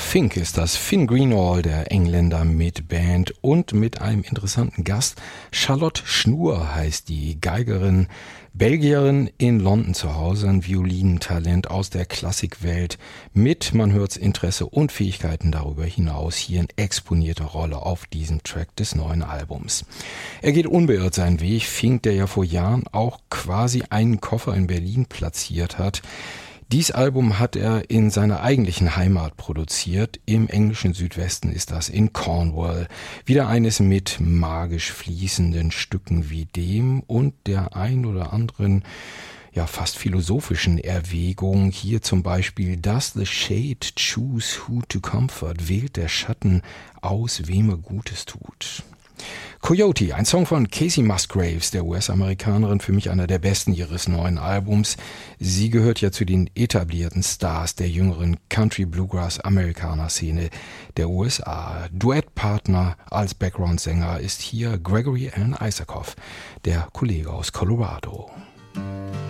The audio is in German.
Fink ist das. Finn Greenall, der Engländer mit Band und mit einem interessanten Gast. Charlotte Schnur heißt die Geigerin, Belgierin in London zu Hause, ein Violinentalent aus der Klassikwelt mit, man hört's, Interesse und Fähigkeiten darüber hinaus hier in exponierter Rolle auf diesem Track des neuen Albums. Er geht unbeirrt seinen Weg. Fink, der ja vor Jahren auch quasi einen Koffer in Berlin platziert hat. Dies Album hat er in seiner eigentlichen Heimat produziert. Im englischen Südwesten ist das in Cornwall. Wieder eines mit magisch fließenden Stücken wie dem und der ein oder anderen, ja fast philosophischen Erwägung. Hier zum Beispiel: Does the shade choose who to comfort? Wählt der Schatten aus, wem er Gutes tut. Coyote, ein Song von Casey Musgraves, der US-Amerikanerin, für mich einer der besten ihres neuen Albums. Sie gehört ja zu den etablierten Stars der jüngeren Country-Bluegrass-Amerikaner-Szene der USA. Duettpartner als Background-Sänger ist hier Gregory Alan Isakov, der Kollege aus Colorado.